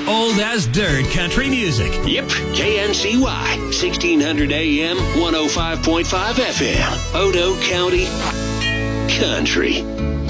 old as dirt country music. Yep, KNCY, 1600 AM, 105.5 FM, Odo County Country.